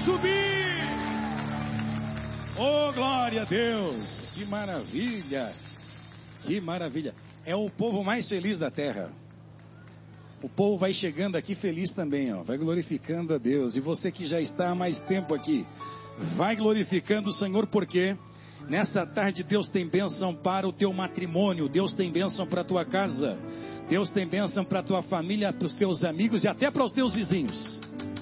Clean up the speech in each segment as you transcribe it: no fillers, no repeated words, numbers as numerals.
subir. Oh, glória a Deus. Que maravilha. Que maravilha. É o povo mais feliz da terra. O povo vai chegando aqui feliz também, ó. Vai glorificando a Deus. E você que já está há mais tempo aqui, vai glorificando o Senhor, porque nessa tarde Deus tem bênção para o teu matrimônio. Deus tem bênção para a tua casa. Deus tem bênção para a tua família, para os teus amigos e até para os teus vizinhos.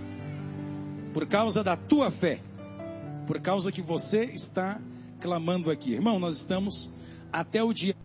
Por causa da tua fé. Por causa que você está clamando aqui. Irmão, nós estamos até o dia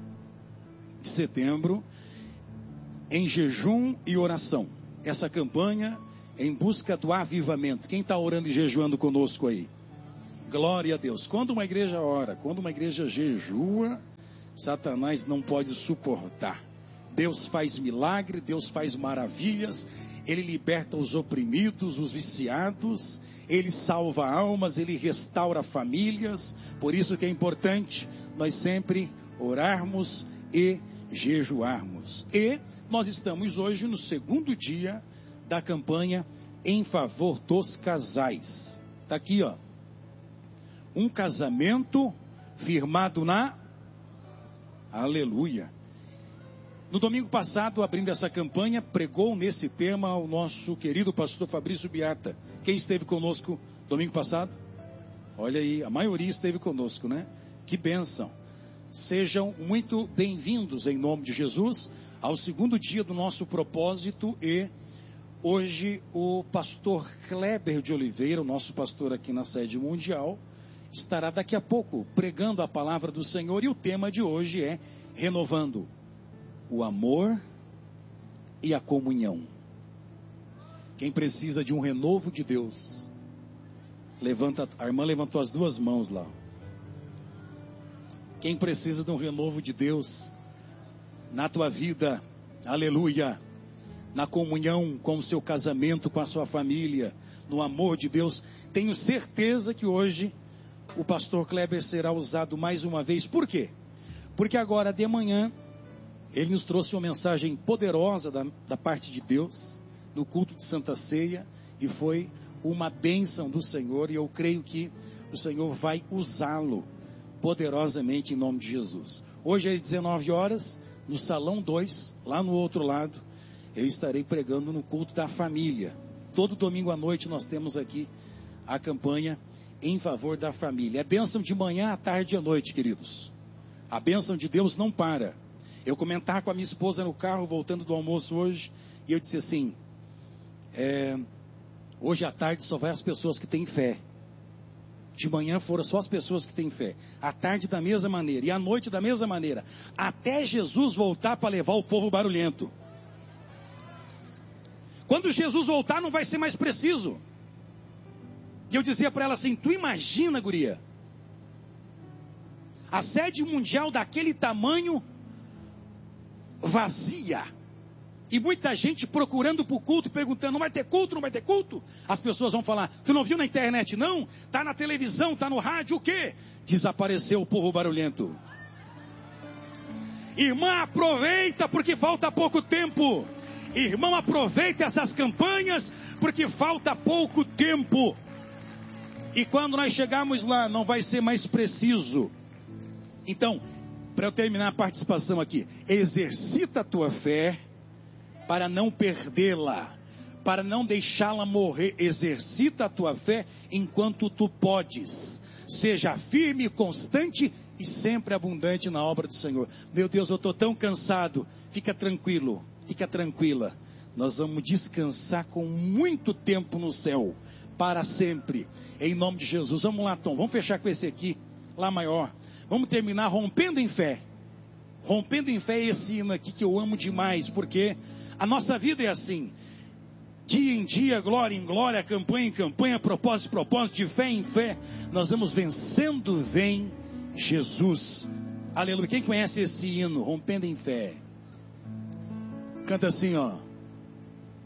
de setembro em jejum e oração. Essa campanha em busca do avivamento. Quem está orando e jejuando conosco aí? Glória a Deus. Quando uma igreja ora, quando uma igreja jejua, Satanás não pode suportar. Deus faz milagre, Deus faz maravilhas, Ele liberta os oprimidos, os viciados, Ele salva almas, Ele restaura famílias. Por isso que é importante nós sempre orarmos e jejuarmos. E nós estamos hoje no segundo dia da campanha em favor dos casais. Está aqui, ó. Um casamento firmado na... Aleluia. No domingo passado, abrindo essa campanha, pregou nesse tema o nosso querido pastor Fabrício Biata. Quem esteve conosco domingo passado? Olha aí, a maioria esteve conosco, né? Que bênção. Sejam muito bem-vindos em nome de Jesus ao segundo dia do nosso propósito. E hoje o pastor Kleber de Oliveira, o nosso pastor aqui na sede mundial, estará daqui a pouco pregando a palavra do Senhor. E o tema de hoje é renovando o amor e a comunhão. Quem precisa de um renovo de Deus, levanta. A irmã levantou as duas mãos lá. Quem precisa de um renovo de Deus na tua vida, aleluia, na comunhão com o seu casamento, com a sua família, no amor de Deus, tenho certeza que hoje o pastor Kleber será usado mais uma vez. Por quê? Porque agora de manhã ele nos trouxe uma mensagem poderosa da parte de Deus no culto de Santa Ceia, e foi uma bênção do Senhor, e eu creio que o Senhor vai usá-lo poderosamente em nome de Jesus. Hoje às 19 horas, no Salão 2, lá no outro lado, eu estarei pregando no culto da família. Todo domingo à noite nós temos aqui a campanha em favor da família. É bênção de manhã, à tarde e à noite, queridos. A bênção de Deus não para. Eu comentava com a minha esposa no carro, voltando do almoço hoje, e eu disse assim, hoje à tarde só vai as pessoas que têm fé. De manhã foram só as pessoas que têm fé. À tarde da mesma maneira, e à noite da mesma maneira. Até Jesus voltar para levar o povo barulhento. Quando Jesus voltar não vai ser mais preciso. E eu dizia para ela assim, tu imagina, guria, a sede mundial daquele tamanho vazia, e muita gente procurando para o culto, perguntando, não vai ter culto, não vai ter culto? As pessoas vão falar, tu não viu na internet não? Está na televisão, está no rádio, o quê? Desapareceu o povo barulhento. Irmã, aproveita porque falta pouco tempo. Irmão, aproveita essas campanhas porque falta pouco tempo. E quando nós chegarmos lá, não vai ser mais preciso. Então, para eu terminar a participação aqui, exercita a tua fé para não perdê-la, para não deixá-la morrer. Exercita a tua fé enquanto tu podes. Seja firme, constante e sempre abundante na obra do Senhor. Meu Deus, eu estou tão cansado. Fica tranquilo, fica tranquila. Nós vamos descansar com muito tempo no céu, para sempre, em nome de Jesus. Vamos lá, Tom, vamos fechar com esse aqui, Lá maior. Vamos terminar rompendo em fé. Rompendo em fé é esse hino aqui que eu amo demais, porque a nossa vida é assim. Dia em dia, glória em glória, campanha em campanha, propósito em propósito, de fé em fé. Nós vamos vencendo, vem Jesus. Aleluia. Quem conhece esse hino, rompendo em fé? Canta assim, ó.